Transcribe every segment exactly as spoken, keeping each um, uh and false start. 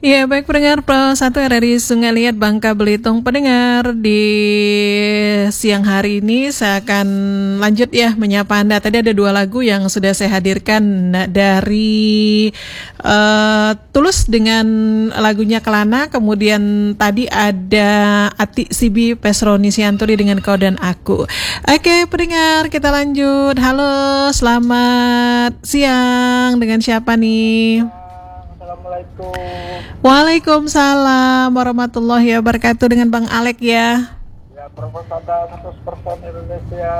Ya, baik pendengar Pro satu R R I Sungai Liat Bangka Belitung. Pendengar, di siang hari ini saya akan lanjut ya menyapa Anda. Tadi ada dua lagu yang sudah saya hadirkan dari uh, Tulus dengan lagunya Kelana. Kemudian tadi ada Ati Sibi Pesroni Sianturi dengan Kau dan Aku. Oke pendengar, kita lanjut. Halo, selamat siang. Dengan siapa nih? Assalamualaikum. Waalaikumsalam warahmatullahi wabarakatuh. Dengan Bang Alek ya. Ya, Profesada seratus persen Indonesia.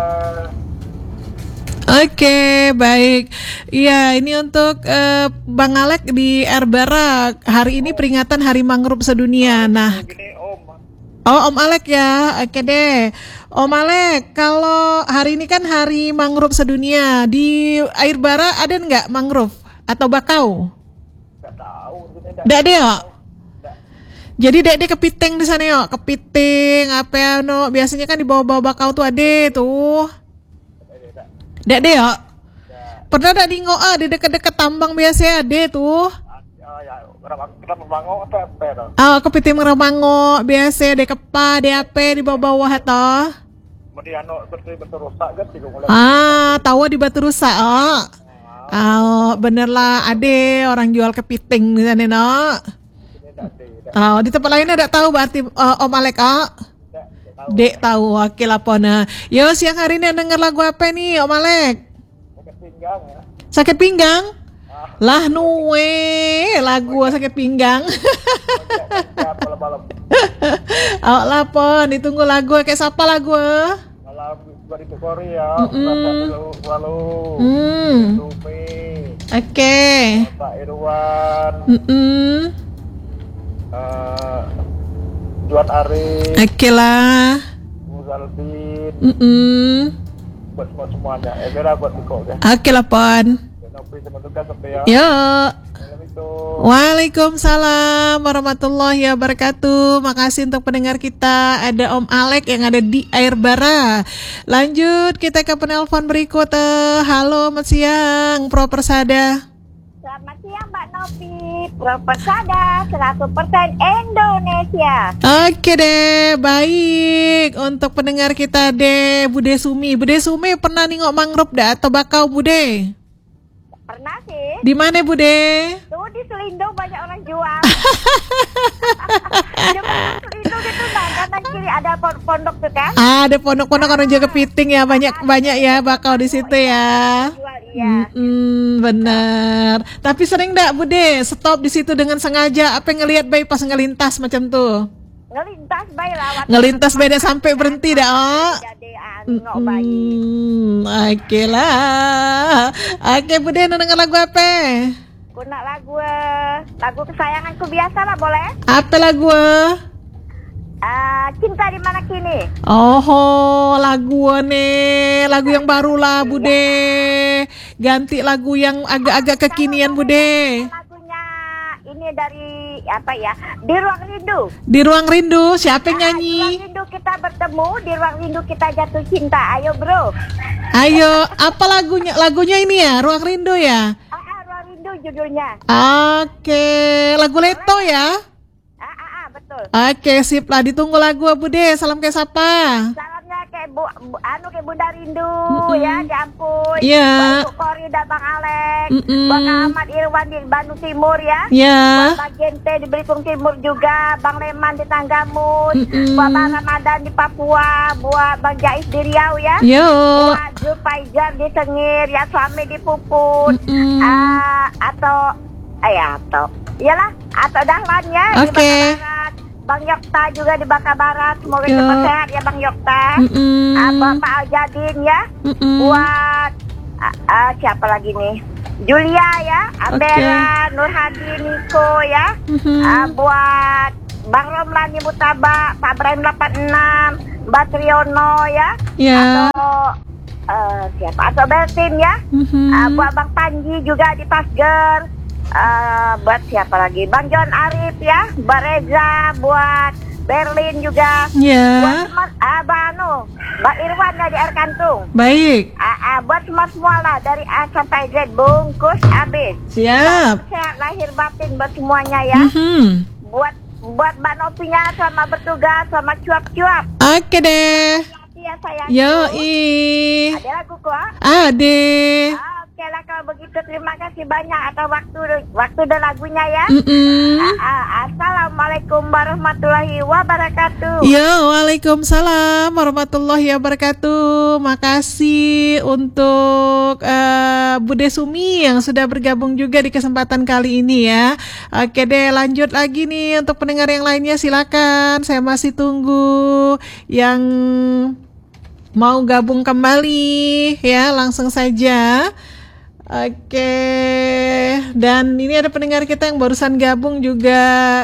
Oke, baik. Iya, ini untuk uh, Bang Alek di Erbara. Hari ini peringatan Hari Mangrove Sedunia. Nah, Gini, Om. oh Om Alek ya. Oke deh. Om Alek, kalau hari ini kan Hari Mangrove Sedunia, di Erbara ada nggak mangrove atau bakau? Nggak tahu. Nggak ada ya? Jadi dek kepiting di sana ya, kepiting apa ya no, biasanya kan di bawah-bawah bakau tuh ada tuh. Dek deh ya. Pernah ada di ngoa di dekat-dekat tambang biasa ada tuh. Kita membangun apa apa? Oh, kepiting meremango biasa dek kepa dek apa di bawah-bawah toh. Kemudian no bersih berterusak kan tiga mulai. Ah, tahu di batu rusak oh. Oh, bener lah ada orang jual kepiting di sana no. Oh, di tempat lain ada tahu berarti uh, Om Alek oh. Dek tahu wakil apa nah. Yo siang hari ini denger lagu apa nih Om Alek? Sakit pinggang ya. Sakit pinggang? Lah nuwe lagu sakit pinggang. Ya, malam-malam. Oh lapon ditunggu lagu kayak siapa lagu? Malam buat itu Korea. Lalu lalu. Hmm. Tumi. Oke. Pak Irwan. Mm. Uh, Juan Arif. Oke lah. Muzalbin. Mm. Buat semua semuanya. Eh, Vera buat Biko ya. Oke lapon. Nopi sama tugas sampai ya. Yuk. Assalamualaikum. Waalaikumsalam warahmatullahi wabarakatuh. Makasih untuk pendengar kita. Ada Om Alek yang ada di Erbara. Lanjut kita ke penelpon berikut. Uh, halo, selamat siang, Pro Persada. Selamat siang Mbak Novi, Pro Persada seratus persen Indonesia. Oke deh, baik. Untuk pendengar kita deh, Bude Sumi. Bude Sumi pernah nengok mangrove dah atau bakau Bude? Pernah sih. Di mana Bude? Tuh di Selindo banyak orang jual. Cuma Selindo gitu nah, kanan kiri ada pondok tuh kan. Ah, ada pondok-pondok orang jaga kepiting ya, banyak-banyak ya bakau di situ ya. Jual iya. Hmm, benar. Tapi sering enggak Bude stop di situ dengan sengaja apa ngelihat bayi pas ngelintas macam tuh? Ngelintas bayi lawat. Ngelintas beda sampai berhenti dah. Oh. Jadi nengok bayi. Hmm, oke lah. Oke Bude, denger lagu apa? Aku nak lagu eh, lagu kesayanganku biasa lah boleh? Apa lagu? Uh, cinta di mana kini? Oh, lagu nih, lagu yang baru lah Bude. Ganti lagu yang agak-agak kekinian Bude. Lagunya ini dari apa ya? Di Ruang Rindu. Di Ruang Rindu, siapa yang Ah, Di nyanyi? Ruang Rindu kita bertemu, di Ruang Rindu kita jatuh cinta. Ayo bro. Ayo, apa lagunya? Lagunya ini ya, Ruang Rindu ya? Ah, ah, Ruang Rindu judulnya. Oke, lagu Leto ya? Ah, ah, ah, betul. Oke, sip lah, ditunggu lagu Bude. Salam ke siapa? Salamnya kayak bu, bu, anu kayak Bunda Rindu Mm-mm. ya, di Ampun. Iya. Buat Bu Kori dan Bang Alek. Mm-mm. Buat Ahmad Irwan di Bandung Timur ya. Ya. Buat Bang Gente di Belitung Timur juga, Bang Leman di Tanggamus, Mm-mm. buat Bang Ramadan di Papua, buat Bang Jais di Riau ya. Yo. Buat Zulfaizar di Sengir, ya suami di Puput, Mm-mm. ah, atau, eh ya atau, iyalah, atau Dahlan ya di Oke. Bangka Barat. Bang Yokta juga di Bangka Barat, semoga Yo. cepat sehat ya Bang Yokta. Mm-mm. Ah, Bapak Aljadin ya, Mm-mm. buat ah, ah, siapa lagi nih? Julia ya, Ambera, Nur Hadi, Niko ya, Mhm. ah, buat Bang Romlani Mutaba, Pak Ibrahim delapan enam, Mbak Triono ya, Ya. atau eh, siapa? Atau Bertin ya, Mhm. ah, buat Bang Panji juga di Pasger, ah, buat siapa lagi? Bang John Arif ya, Mbak Reza, buat Berlin juga. Ya. Buat semua, ah, Banu, Mbak Irwan dari Air Kantung. Baik. Ah, ah, buat semua semua lah dari A sampai Z bungkus habis. Siap. Sehat lahir lahir batin buat semuanya ya. Mhm. Buat buat Mbak Nopinya sama bertugas sama cuap-cuap. Oke deh. Hati ya sayang. Yoi. Ada lagu kok? Ade. Ah, Oke lah kalau begitu, terima kasih banyak atas waktu waktu dan lagunya ya. Mm-mm. Ah, ah, Assalamualaikum warahmatullahi wabarakatuh. Ya, waalaikumsalam warahmatullahi wabarakatuh. Makasih untuk uh, Bude Sumi yang sudah bergabung juga di kesempatan kali ini ya. Oke deh, lanjut lagi nih untuk pendengar yang lainnya, silakan. Saya masih tunggu yang mau gabung kembali ya, langsung saja. Oke, dan ini ada pendengar kita yang barusan gabung juga.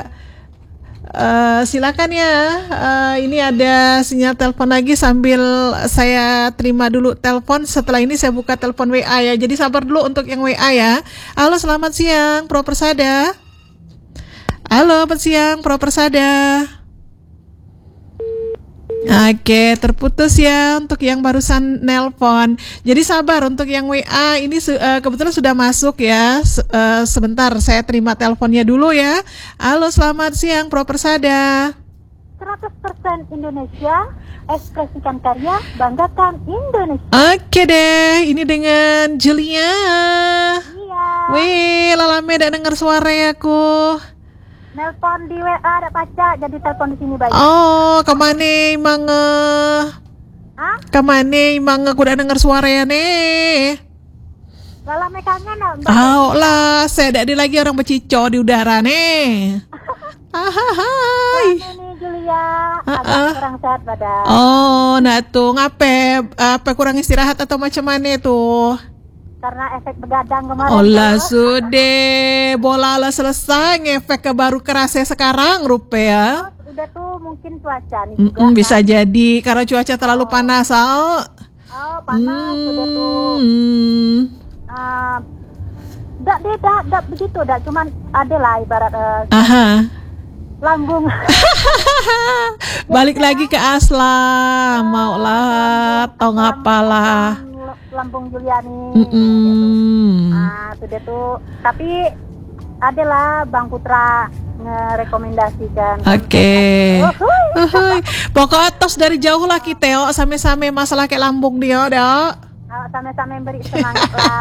Uh, silakan ya. Uh, ini ada sinyal telepon lagi sambil saya terima dulu telepon. Setelah ini saya buka telepon W A ya. Jadi sabar dulu untuk yang W A ya. Halo, selamat siang, Pro Persada. Halo, selamat siang, Pro Persada. Oke, terputus ya untuk yang barusan nelpon. Jadi sabar untuk yang W A ini uh, kebetulan sudah masuk ya. Se- uh, sebentar saya terima teleponnya dulu ya. Halo, selamat siang Pro Persada. seratus persen Indonesia, ekspresikan karya, banggakan Indonesia. Oke deh, ini dengan Julia. Iya. Wih, lalame dak dengar suara aku. Nelpon di W A ada paca, jadi telepon di sini baik. Oh, kemana emang? Uh, Hah? kemana emang aku udah dengar suaranya nih? Lalame kangen ah, Mbak. Oh lah, saya ada lagi orang bercico di udara nih. Ahai. Ini Julia, Ah, agak ah. kurang sehat badan. Oh, nah tuh ngape? Apa kurang istirahat atau macam mana tuh? Karena efek begadang kemarin. Oh lah tuh. sudah, bola lah selesai, ngefek ke baru kerasa sekarang rupa ya. Udah tuh mungkin cuaca nih juga. Mm-mm, bisa kan. jadi karena cuaca terlalu panas, oh. Oh, panas udah tuh. Hmm. Ah, dak deh, dak, dak begitu, dak cuman ada lah ibarat eh, Aha. lambung. Balik lagi ke aslam, mau lah, tau ngapalah. Lambung Juliani. Mm-mm. Ah, sudah tuh. Tapi adalah Bang Putra ngerekomendasikan. Oke. Uhuy. Uhuy. Pokoknya tos dari jauh lah kita, oh, sampai-sampai masalah kayak lambung dia, dok. Ah, sama-sama beri semangat lah.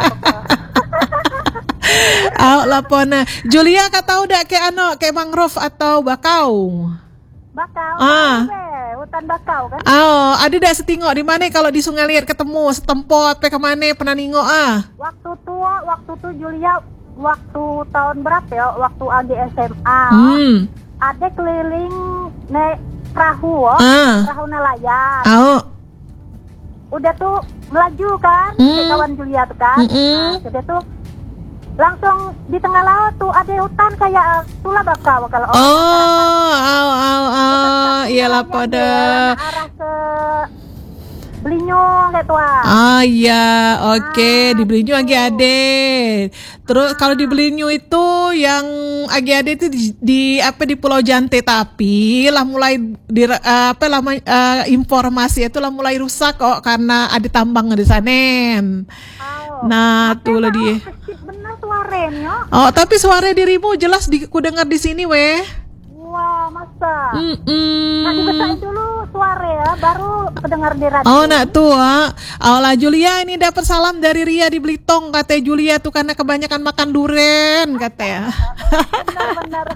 Aw lapona. Julia kau tahu dak kayak ano, kayak mangrove atau bakau? Bakau. Ah. Ah. Hutan bakau kan? Oh, ada dak setingok di mana kalau di Sungai Liat ketemu setempot pe ke mana pernah ningok ah? Waktu tua, waktu tuh Julia waktu tahun berapa ya? Waktu A D S M A. Hmm. Ada keliling naik perahu, oh. Ah. Perahu nelayan. Aw. Udah tuh melaju kan, Hmm. si kawan Julia tuh kan. Mm-mm. Nah, sudah tuh langsung di tengah laut tuh ada hutan kayak uh, tulah bakau kalau orang Oh, aw aw aw, iyalah pada. arah ke Belinyung kayak tua. Ah iya, oke, di Belinyu lagi ada. Terus kalau di Belinyu itu yang lagi ada itu di, di apa di Pulau Jante, tapi lah mulai di uh, apa lama uh, informasi itu lah mulai rusak kok karena ada tambang di sana. Oh. Nah, tuh lah dia. Kecil bener suaranya. Oh, tapi suara dirimu jelas di, ku dengar di sini weh. Wah, masa. Mm-mm. Nah, dibesain dulu suara ya, baru kedengar di radio. Oh nak tua, Allah Julia ini dapat salam dari Ria di Belitung, katanya Julia tuh karena kebanyakan makan duren katanya. Benar-benar.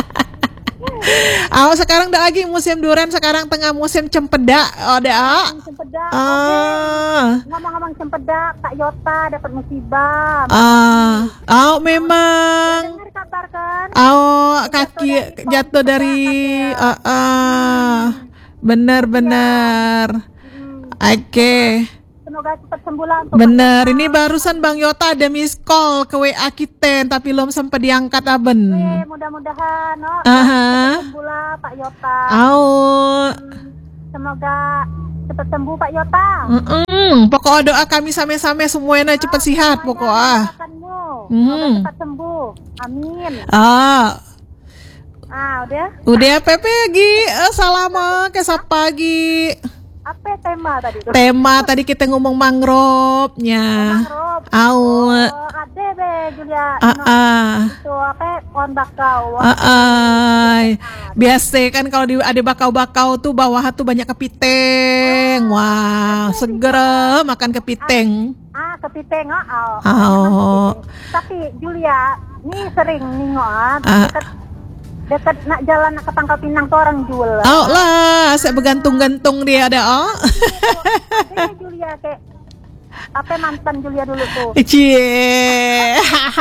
Oh sekarang udah lagi musim duren, sekarang tengah musim cempedak, oh dah. Cempedak. Ah, Oke. Ngomong-ngomong cempedak, Kak Yota dapat musibah. ah, oh memang, Dengar kabar kan? oh kaki jatuh dari, ah, ah, benar-benar, oke. Semoga cepat sembuh lah untuk Bener, ini barusan Bang Yota ada miss call ke W A kita, tapi belum sempat diangkat aben. Eh, mudah-mudahan no, Aha. cepat sembuh lah Pak Yota. Au. Semoga cepat sembuh Pak Yota. Mm-mm. Pokok doa kami sama-sama semuanya cepat sehat pokoknya. Doakanmu. Mhm. Semoga cepat sembuh. Amin. Ah, Ah, udah. udah Pepe lagi. Assalamualaikum ke pagi. Apa tema tadi tuh? Tema tadi kita ngomong mangrove-nya. Mangrove. Au. Oh, ada be Julia. Ah, No, ah. itu apa? on bakau. Ah, ay. Biasa kan kalau di ada bakau-bakau tuh bawah tuh banyak kepiting. Wah, segera makan kepiting. Ah, kepiting, oh. Oh. Tapi Julia, ini sering ningok Ah. dekat dekat nak jalan nak ke Pangkal Pinang tuh orang jual. Oh lah, saya bergantung-gantung dia ada oh. Ada Julia kayak apa mantan Julia dulu tuh. Cie.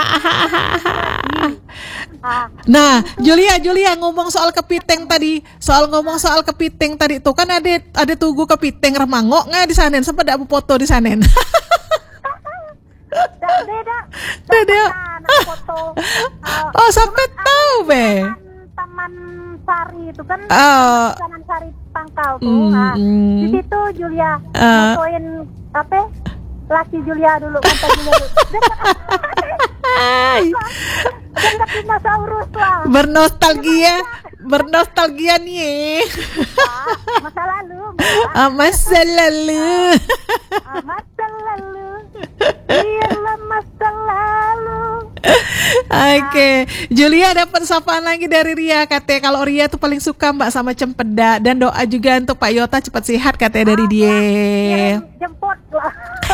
Ah, Nah, Julia, Julia ngomong soal kepiting tadi, soal ngomong soal kepiting tadi tuh kan ada ada tugu kepiting remangok nggak di sana, sempat ada foto di sana. dah beda. Dah, dah. Nak foto. Ah, Oh, sampai tahu be. Taman, Taman Sari itu kan Oh. Taman Sari Pangkal tuh. Mm, Nah, mm. di situ Julia Ah. fotoin apa? Laki Julia dulu, mantan Julia dulu. Hai, Dekat dinosaurus lah. bernostalgia, bernostalgia nih. Ah, masa lalu. Ah, masa lalu. Ah, masa lalu. Biarlah masa lalu. Oke, Julia dapat sapaan lagi dari Ria katanya kalau Ria tuh paling suka Mbak sama cempeda dan doa juga untuk Pak Yota cepat sehat katanya dari dia. Kirim jemput lah.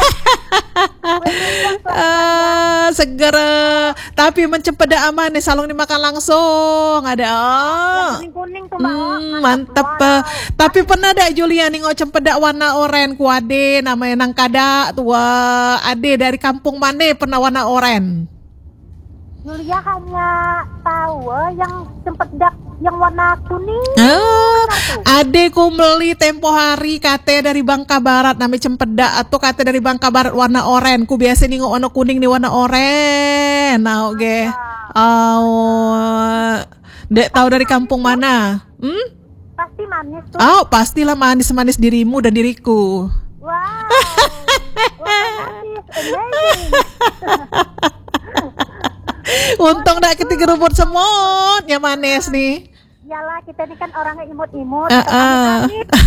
Ah, segera. Tapi mencempeda aman nih, salong dimakan langsung. Ada oh. Kuning-kuning tuh Mbak. Hmm, mantep. Wow. Tapi pernah ada Julia nih ngocem pedak warna oranye kuade namanya nang kada tua ade dari kampung mana pernah warna oranye. Julia hanya tahu eh, yang cempedak yang warna kuning. Oh, adeku beli tempo hari kate dari Bangka Barat namanya cempedak atau kate dari Bangka Barat warna oranye. Ku biasa nih warna kuning nih warna oranye. Nah, oke. Okay. Oh, dek tahu dari kampung mana? Hmm? Pasti manis tuh. Oh, pastilah manis-manis dirimu dan diriku. Wow. Wow, manis. Amazing. Untung dak ketiga rumput semut, yang manis nih. Yalah, kita ini kan orangnya imut-imut. Uh, uh.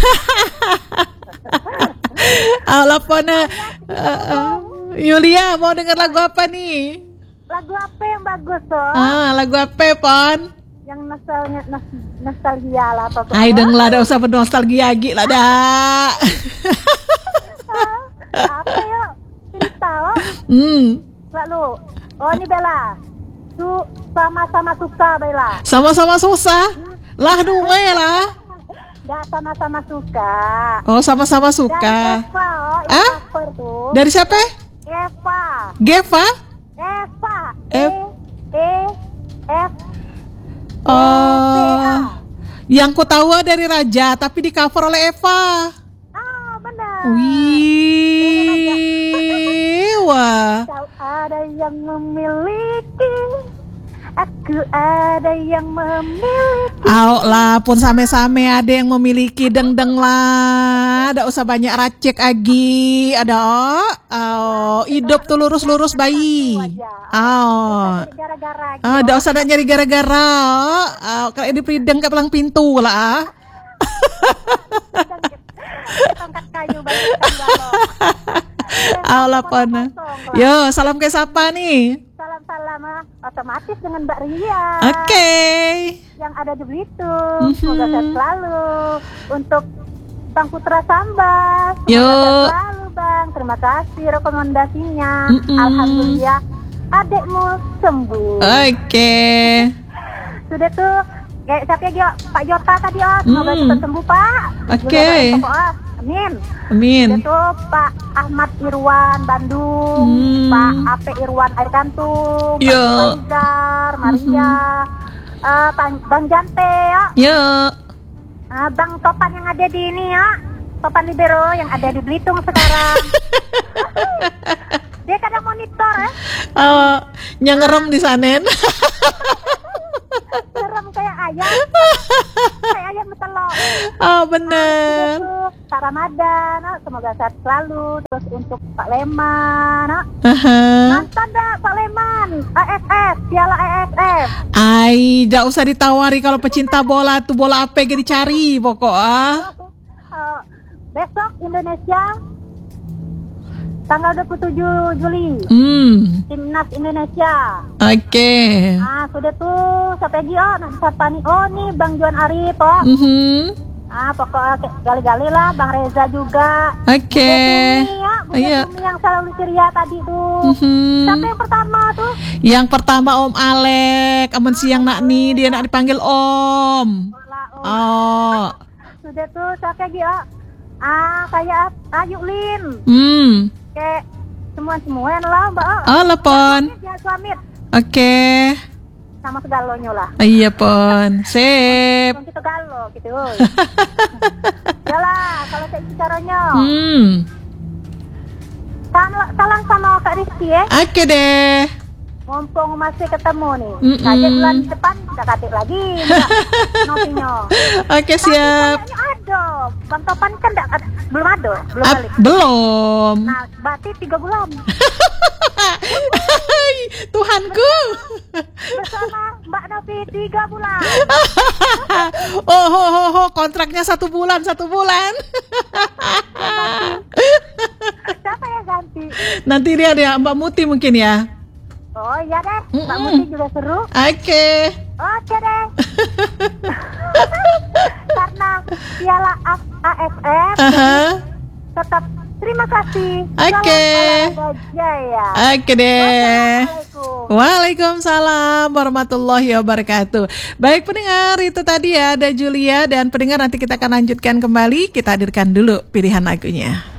Allah pona. Yulia mau dengar lagu apa nih? Lagu apa yang bagus tuh? Ah, lagu apa pon? Yang nostalgia, nos- nostalgia lah apa tuh? Ai deng lah, dah usah bernostalgia lagi lah dak. Apa yuk? Cerita lo. Hmm, Lalu, oh ini Bella. Su sama-sama suka Bella. sama-sama susah. Lah duwe lah. Dah sama-sama suka. Oh, sama-sama Dari suka. Eva, oh, yang Ah? cover tuh. Dari siapa? Eva. Geva? Eva. E F. E F. Oh, yang ku tahu dari Raja, tapi di cover oleh Eva. Ah, benar. Wih, wah. Kau ada yang memiliki, aku ada yang memiliki. Auk lah, pun same-same ada yang memiliki deng-deng lah. Ada usah banyak racik lagi. Ada oh, oh, hidup tuh lurus-lurus bayi. Oh, Gara-gara gitu. ah, ada usah nak nyari gara-gara. Oh, kalau ini prideng ke pelang pintu lah. Tongkat kayu bagi balok. Allah pana. Yo, salam ke siapa nih? Salam-salam ah, otomatis dengan Mbak Ria. Oke. Yang ada di Belitung. Semoga sehat selalu. Untuk Bang Putra Sambas. Semoga Yo. sehat selalu Bang. Terima kasih rekomendasinya. Mm-mm. Alhamdulillah adekmu sembuh. Oke. Sudah tuh kayak siapa ya Pak Jota tadi oh. Semoga Mm. cepat sembuh Pak. Oke. Juga Pak, oh. Amin. Amin. Sudah tuh Pak Ahmad Irwan Bandung. Hmm. Pak Ape Irwan Air Kantung. Pak Yo. Faizar Maria. Eh, Bang- Bang Jante ya. Yo. Ah, Bang Topan yang ada di ini ya. Topan Libero yang ada di Belitung sekarang. Dia kadang monitor ya. Oh, nyangerem di sana. Serem kayak ayam. Kayak ayam betelok. Oh, bener. Untuk Pak Ramadan, ah, semoga sehat selalu. Terus untuk Pak Leman, ah. Aha. Nonton dah Pak Leman, A F F, Piala A F F. Ai, gak usah ditawari kalau pecinta bola tuh bola apa yang dicari pokok ah. Eh, besok Indonesia tanggal dua puluh tujuh Juli. Hmm. Timnas Indonesia. Oke. Ah, sudah tuh sampai dia oh, nanti siapa nih? Oh, nih Bang Juan Arif, oh. Mhm. Ah, pokoknya gali-gali lah, Bang Reza juga. Oke. Bunda Tumi ya, Bunda Iya. Tumi yang selalu ceria tadi tuh. Mhm. Siapa yang pertama tuh? Yang pertama Om Alek, aman siang nak nih, dia nak dipanggil Om. Lah, oh. Oh. Sudah tuh siapa lagi oh? Ah, kayak Ayu Lin. Hmm. Kayak semua-semua lah, Mbak. Oh, lepon. Ya, suamit. Oke. Sama segalonya lah. Iya, pon. Sip. Bukan kita galo gitu. Yalah, kalau kayak gitu caranya. Hmm. Salam, salam sama Kak Rizky ya. Oke deh. Mumpung masih ketemu nih. Mm-mm. Kayak bulan depan udah katik lagi. Notinya. Oke, siap. Kayaknya ada. Bang Topan kan enggak, belum ada, belum Ap- balik. belum. Nah, berarti tiga bulan Tuhanku. bersama Mbak Novi tiga bulan. Oh, ho, ho, ho, kontraknya satu bulan, satu bulan. Siapa yang ganti? Nanti dia ada Mbak Muti mungkin ya. Oh iya deh, Mbak Mm-mm. Muti juga seru. Oke. Oke deh. Karena Piala A- AFF Aha. tetap terima kasih. Oke. Salam olahraga Jaya. Oke deh. Assalamualaikum. Waalaikumsalam warahmatullahi wabarakatuh. Baik pendengar, itu tadi ya ada Julia dan pendengar, nanti kita akan lanjutkan kembali. Kita hadirkan dulu pilihan lagunya.